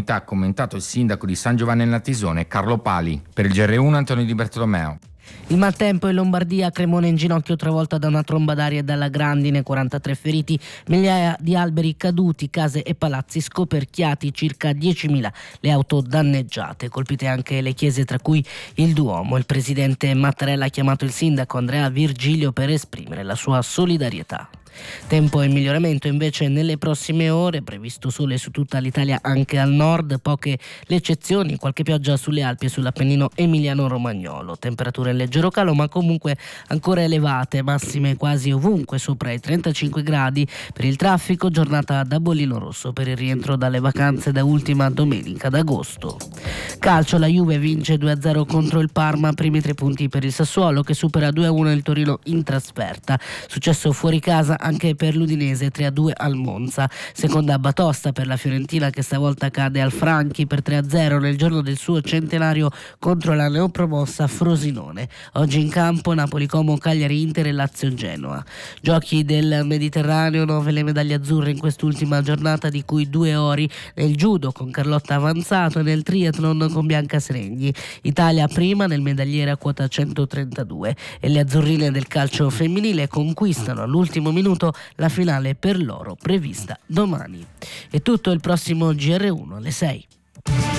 comunità, ha commentato il sindaco di San Giovanni nel Natisone, Carlo Pali. Per il GR1 Antonio Di Bartolomeo. Il maltempo in Lombardia, Cremona in ginocchio travolta da una tromba d'aria e dalla grandine, 43 feriti, migliaia di alberi caduti, case e palazzi scoperchiati, circa 10.000 le auto danneggiate, colpite anche le chiese tra cui il Duomo. Il presidente Mattarella ha chiamato il sindaco Andrea Virgilio per esprimere la sua solidarietà. Tempo e miglioramento invece nelle prossime ore, previsto sole su tutta l'Italia anche al nord, poche le eccezioni, qualche pioggia sulle Alpi e sull'Appennino emiliano-romagnolo, temperature in leggero calo ma comunque ancora elevate, massime quasi ovunque sopra i 35 gradi. Per il traffico giornata da bollino rosso per il rientro dalle vacanze da ultima domenica d'agosto. Calcio, la Juve vince 2-0 contro il Parma, primi 3 punti per il Sassuolo che supera 2-1 il Torino in trasferta, successo fuori casa anche per l'Udinese, 3-2 al Monza. Seconda batosta per la Fiorentina che stavolta cade al Franchi per 3-0 nel giorno del suo centenario contro la neopromossa Frosinone. Oggi in campo Napoli-Como, Cagliari-Inter e Lazio-Genoa. Giochi del Mediterraneo, 9 le medaglie azzurre in quest'ultima giornata, di cui 2 ori nel judo con Carlotta Avanzato e nel triathlon con Bianca Serenghi. Italia prima nel medagliere a quota 132 e le azzurrine del calcio femminile conquistano all'ultimo minuto la finale per loro prevista domani. È tutto, il prossimo GR1 alle 6.